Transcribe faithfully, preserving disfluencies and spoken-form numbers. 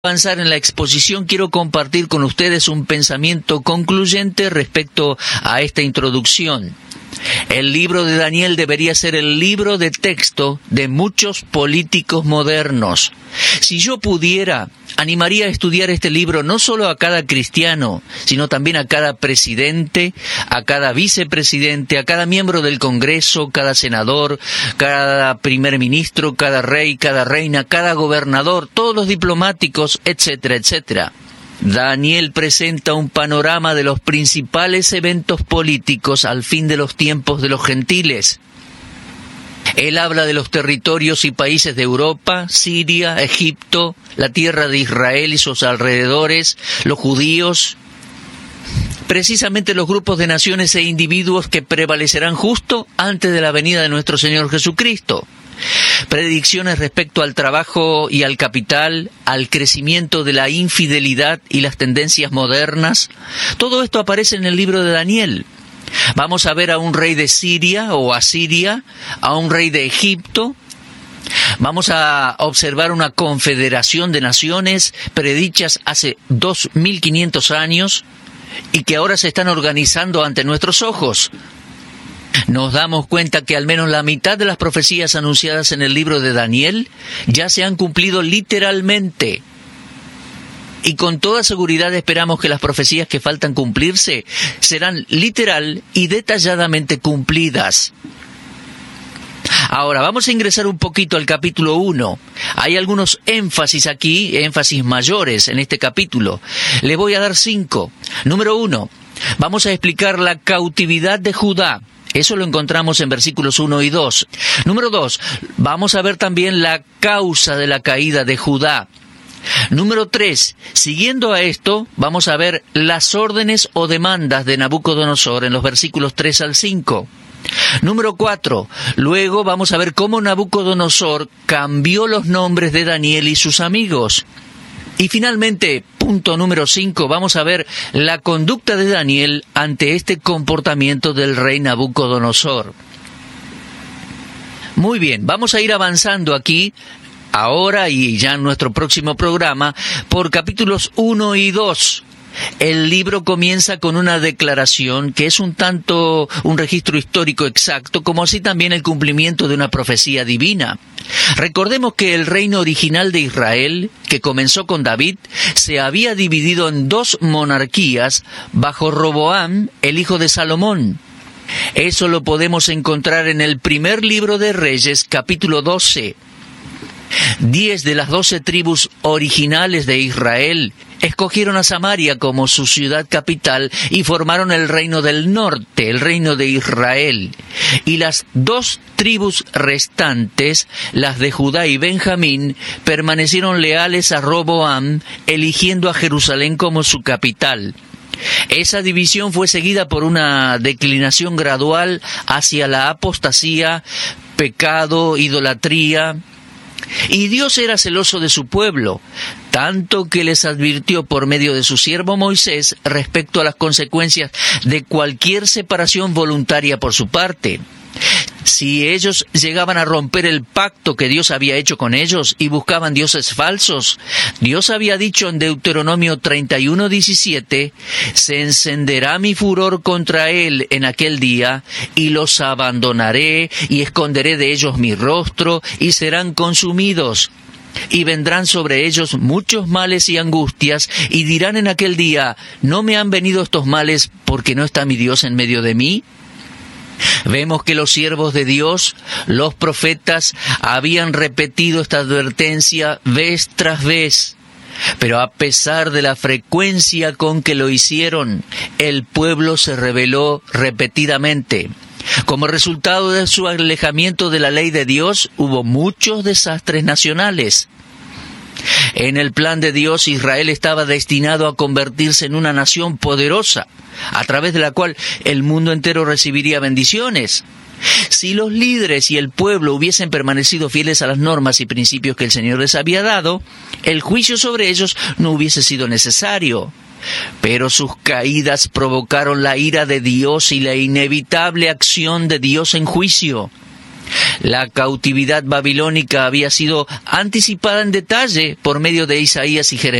avanzar en la exposición, quiero compartir con ustedes un pensamiento concluyente respecto a esta introducción. El libro de Daniel debería ser el libro de texto de muchos políticos modernos. Si yo pudiera, animaría a estudiar este libro no solo a cada cristiano, sino también a cada presidente, a cada vicepresidente, a cada miembro del Congreso, cada senador, cada primer ministro, cada rey, cada reina, cada gobernador, todos los diplomáticos, etcétera, etcétera. Daniel presenta un panorama de los principales eventos políticos al fin de los tiempos de los gentiles. Él habla de los territorios y países de Europa, Siria, Egipto, la tierra de Israel y sus alrededores, los judíos, precisamente los grupos de naciones e individuos que prevalecerán justo antes de la venida de nuestro Señor Jesucristo. Predicciones respecto al trabajo y al capital, al crecimiento de la infidelidad y las tendencias modernas. Todo esto aparece en el libro de Daniel. Vamos a ver a un rey de Siria o Asiria, a un rey de Egipto. Vamos a observar una confederación de naciones predichas hace dos mil quinientos años y que ahora se están organizando ante nuestros ojos. Nos damos cuenta que al menos la mitad de las profecías anunciadas en el libro de Daniel ya se han cumplido literalmente. Y con toda seguridad esperamos que las profecías que faltan cumplirse serán literal y detalladamente cumplidas. Ahora, vamos a ingresar un poquito al capítulo uno. Hay algunos énfasis aquí, énfasis mayores en este capítulo. Le voy a dar cinco. Número uno, vamos a explicar la cautividad de Judá. Eso lo encontramos en versículos uno y dos. Número dos, vamos a ver también la causa de la caída de Judá. Número tres, siguiendo a esto, vamos a ver las órdenes o demandas de Nabucodonosor en los versículos tres al cinco. Número cuatro, luego vamos a ver cómo Nabucodonosor cambió los nombres de Daniel y sus amigos. Y finalmente, punto número cinco, vamos a ver la conducta de Daniel ante este comportamiento del rey Nabucodonosor. Muy bien, vamos a ir avanzando aquí, ahora y ya en nuestro próximo programa, por capítulos uno y dos. El libro comienza con una declaración que es un tanto un registro histórico exacto, como así también el cumplimiento de una profecía divina. Recordemos que el reino original de Israel, que comenzó con David, se había dividido en dos monarquías bajo Roboam, el hijo de Salomón. Eso lo podemos encontrar en el primer libro de Reyes, capítulo doce. Diez de las doce tribus originales de Israel escogieron a Samaria como su ciudad capital y formaron el reino del norte, el reino de Israel. Y las dos tribus restantes, las de Judá y Benjamín, permanecieron leales a Roboam, eligiendo a Jerusalén como su capital. Esa división fue seguida por una declinación gradual hacia la apostasía, pecado, idolatría. Y Dios era celoso de su pueblo, tanto que les advirtió por medio de su siervo Moisés respecto a las consecuencias de cualquier separación voluntaria por su parte. Si ellos llegaban a romper el pacto que Dios había hecho con ellos y buscaban dioses falsos, Dios había dicho en Deuteronomio treinta y uno, diecisiete, «Se encenderá mi furor contra él en aquel día, y los abandonaré, y esconderé de ellos mi rostro, y serán consumidos». Y vendrán sobre ellos muchos males y angustias, y dirán en aquel día, «¿No me han venido estos males porque no está mi Dios en medio de mí?». Vemos que los siervos de Dios, los profetas, habían repetido esta advertencia vez tras vez. Pero a pesar de la frecuencia con que lo hicieron, el pueblo se rebeló repetidamente. Como resultado de su alejamiento de la ley de Dios, hubo muchos desastres nacionales. En el plan de Dios, Israel estaba destinado a convertirse en una nación poderosa, a través de la cual el mundo entero recibiría bendiciones. Si los líderes y el pueblo hubiesen permanecido fieles a las normas y principios que el Señor les había dado, el juicio sobre ellos no hubiese sido necesario. Pero sus caídas provocaron la ira de Dios y la inevitable acción de Dios en juicio. La cautividad babilónica había sido anticipada en detalle por medio de Isaías y Jeremías.